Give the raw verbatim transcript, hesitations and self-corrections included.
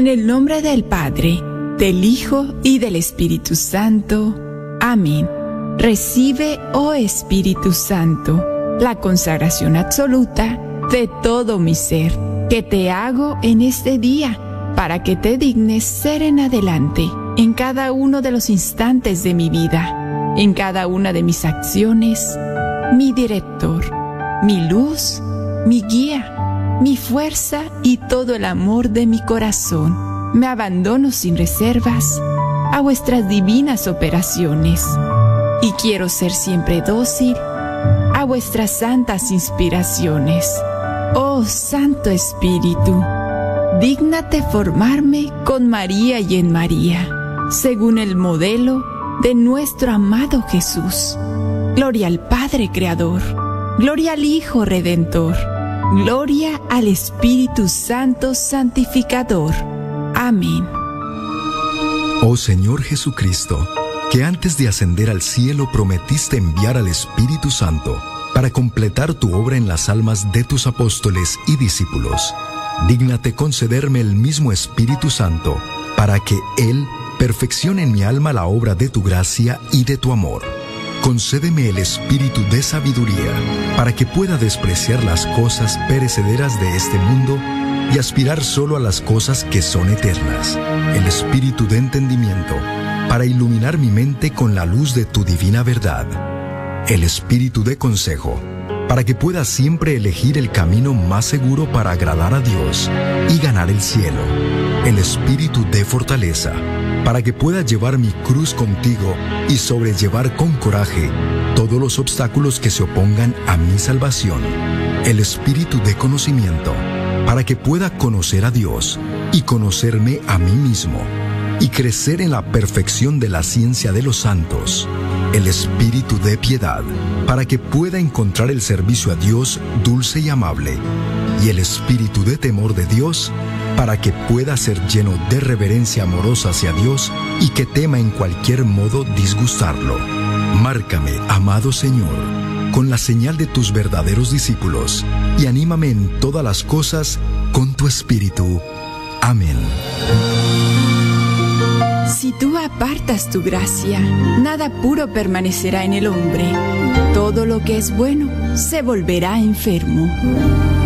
En el nombre del Padre, del Hijo y del Espíritu Santo. Amén. Recibe, oh Espíritu Santo, la consagración absoluta de todo mi ser, que te hago en este día, para que te dignes ser en adelante, en cada uno de los instantes de mi vida, en cada una de mis acciones, mi director, mi luz, mi guía, mi fuerza y todo el amor de mi corazón. Me abandono sin reservas a vuestras divinas operaciones y quiero ser siempre dócil a vuestras santas inspiraciones. Oh Santo Espíritu, dígnate formarme con María y en María, según el modelo de nuestro amado Jesús. Gloria al Padre Creador, gloria al Hijo Redentor, gloria al Espíritu Santo Santificador. Amén. Oh Señor Jesucristo, que antes de ascender al cielo prometiste enviar al Espíritu Santo para completar tu obra en las almas de tus apóstoles y discípulos, dígnate concederme el mismo Espíritu Santo para que Él perfeccione en mi alma la obra de tu gracia y de tu amor. Concédeme el espíritu de sabiduría para que pueda despreciar las cosas perecederas de este mundo y aspirar solo a las cosas que son eternas. El espíritu de entendimiento para iluminar mi mente con la luz de tu divina verdad. El espíritu de consejo para que pueda siempre elegir el camino más seguro para agradar a Dios y ganar el cielo. El espíritu de fortaleza para que pueda llevar mi cruz contigo y sobrellevar con coraje todos los obstáculos que se opongan a mi salvación. El espíritu de conocimiento para que pueda conocer a Dios y conocerme a mí mismo y crecer en la perfección de la ciencia de los santos. El espíritu de piedad para que pueda encontrar el servicio a Dios dulce y amable. Y el espíritu de temor de Dios para que pueda ser lleno de reverencia amorosa hacia Dios y que tema en cualquier modo disgustarlo. Márcame, amado Señor, con la señal de tus verdaderos discípulos y anímame en todas las cosas con tu espíritu. Amén. Si tú apartas tu gracia, nada puro permanecerá en el hombre. Todo lo que es bueno se volverá enfermo.